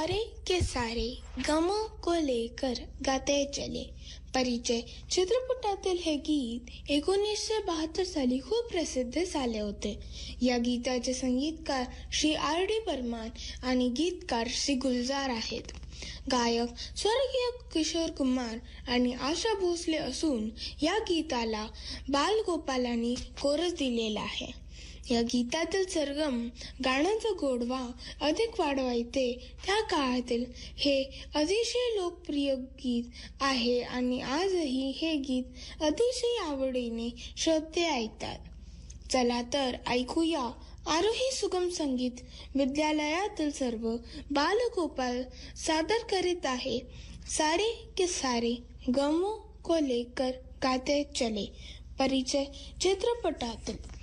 सारे के सारे गमों को लेकर गाते चले. परिचय. चित्रपटातील हे गीत 1972 साली खूप प्रसिद्ध झाले होते. या गीताचे संगीतकार श्री R.D. बर्मन आणि गीतकार श्री गुलजार आहेत. गायक स्वर्गीय किशोर कुमार आणि आशा भोसले असून या गीताला बालगोपालांनी कोरस दिलेला आहे. या गीतातील सरगम गाण्याचा गोडवा अधिक वाढवायचे. त्या काळातील हे अतिशय लोकप्रिय गीत आहे आणि आजही हे गीत अतिशय आवडीने श्रोते ऐकतात. चला तर ऐकूया आरोही सुगम संगीत विद्यालयातील सर्व बालगोपाल सादर करीत आहे सारे के सारे गमों को लेकर गाते चले. परिचय. चित्रपटातील